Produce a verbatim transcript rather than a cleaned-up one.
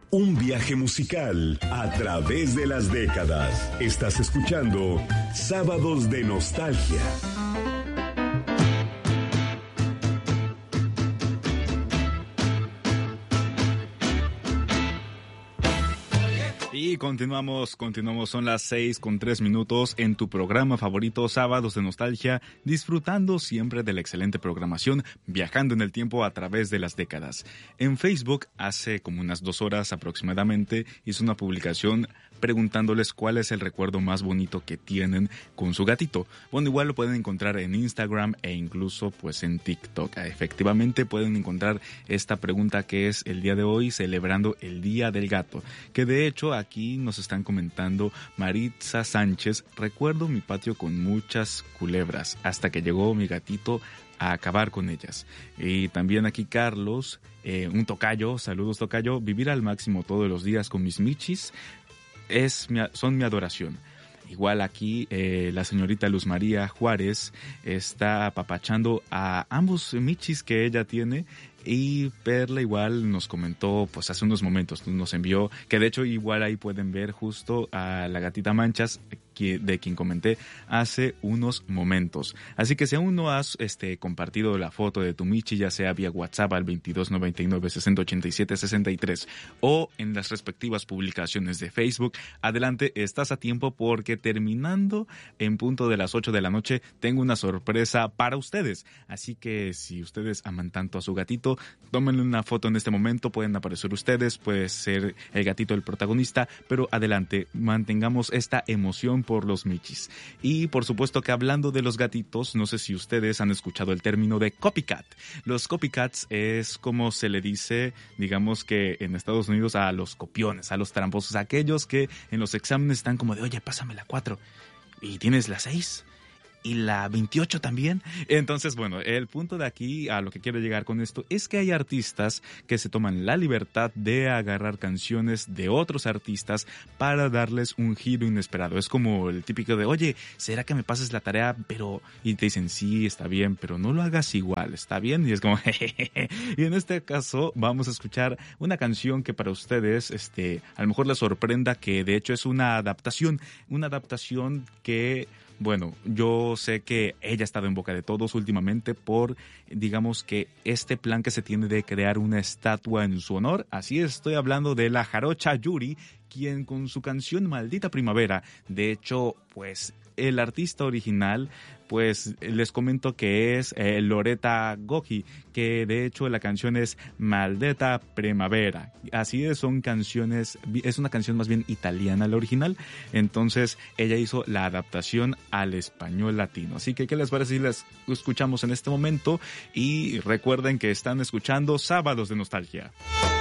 Un viaje musical a través de las décadas. Estás escuchando Sábados de Nostalgia. Y continuamos, continuamos, son las seis con tres minutos en tu programa favorito, Sábados de Nostalgia, disfrutando siempre de la excelente programación, viajando en el tiempo a través de las décadas. En Facebook, hace como unas dos horas aproximadamente, hice una publicación preguntándoles cuál es el recuerdo más bonito que tienen con su gatito. Bueno, igual lo pueden encontrar en Instagram e incluso pues en TikTok. Efectivamente pueden encontrar esta pregunta que es el día de hoy celebrando el Día del Gato, que de hecho aquí nos están comentando Maritza Sánchez: recuerdo mi patio con muchas culebras hasta que llegó mi gatito a acabar con ellas. Y también aquí Carlos, eh, un tocayo, saludos tocayo, vivir al máximo todos los días con mis michis es mi, son mi adoración. Igual aquí eh, la señorita Luz María Juárez está apapachando a ambos michis que ella tiene. Y Perla igual nos comentó pues hace unos momentos, nos envió, que de hecho igual ahí pueden ver justo a la gatita Manchas, que, de quien comenté hace unos momentos. Así que si aún no has este, compartido la foto de tu michi, ya sea vía WhatsApp al veintidós noventa y nueve sesenta ochenta y siete sesenta y tres o en las respectivas publicaciones de Facebook, adelante, estás a tiempo porque terminando en punto de las ocho de la noche tengo una sorpresa para ustedes. Así que si ustedes aman tanto a su gatito, tómenle una foto en este momento, pueden aparecer ustedes, puede ser el gatito el protagonista, pero adelante, mantengamos esta emoción por los michis. Y por supuesto que hablando de los gatitos, no sé si ustedes han escuchado el término de copycat. Los copycats es como se le dice, digamos que en Estados Unidos, a los copiones, a los tramposos, aquellos que en los exámenes están como de, oye, pásame la cuatro y tienes la seis. Y la veintiocho también. Entonces, bueno, el punto de aquí, a lo que quiero llegar con esto, es que hay artistas que se toman la libertad de agarrar canciones de otros artistas para darles un giro inesperado. Es como el típico de, oye, ¿será que me pases la tarea? Pero, y te dicen, sí, está bien, pero no lo hagas igual, ¿está bien? Y es como, jejeje. Y en este caso, vamos a escuchar una canción que para ustedes, este, a lo mejor les sorprenda, que de hecho es una adaptación, una adaptación que... Bueno, yo sé que ella ha estado en boca de todos últimamente por, digamos que este plan que se tiene de crear una estatua en su honor. Así es, estoy hablando de la jarocha Yuri, quien con su canción Maldita Primavera, de hecho, pues el artista original, pues les comento que es eh, Loretta Goggi, que de hecho la canción es Maldita Primavera. Así es, son canciones, es una canción más bien italiana la original, entonces ella hizo la adaptación al español latino. Así que, ¿qué les parece si las escuchamos en este momento? Y recuerden que están escuchando Sábados de Nostalgia.